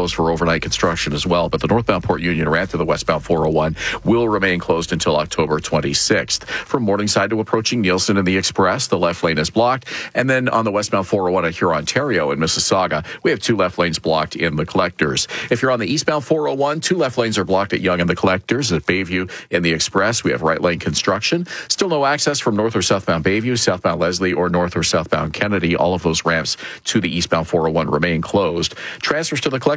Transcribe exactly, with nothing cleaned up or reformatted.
closed for overnight construction as well. But the northbound Port Union ramp to the westbound four oh one will remain closed until October twenty-sixth. From Morningside to approaching Nielsen and the Express, the left lane is blocked. And then on the westbound four oh one at Huron, Ontario in Mississauga, we have two left lanes blocked in the Collectors. If you're on the eastbound four oh one, two left lanes are blocked at Yonge and the Collectors. At Bayview in the Express, we have right lane construction. Still no access from north or southbound Bayview, southbound Leslie, or north or southbound Kennedy. All of those ramps to the eastbound four oh one remain closed. Transfers to the Collectors